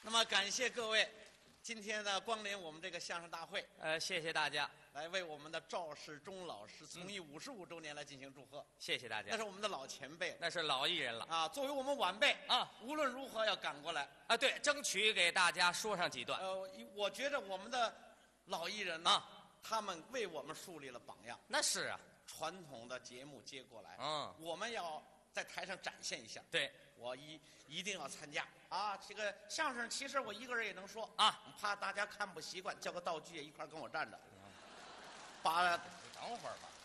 那么感谢各位今天呢光临我们这个相声大会， 谢谢大家， 来为我们的赵世忠老师从艺55周年来进行祝贺。 谢谢大家。 那是我们的老前辈， 那是老艺人了啊。作为我们晚辈啊， 无论如何要赶过来啊。对，争取给大家说上几段。 我觉得我们的老艺人呢，他们为我们树立了榜样。 那是啊， 传统的节目接过来，我们要在台上展现一下。 对， 我一定要参加啊！这个相声其实我一个人也能说啊， 怕大家看不习惯，叫个道具也一块跟我站着。把等会儿吧。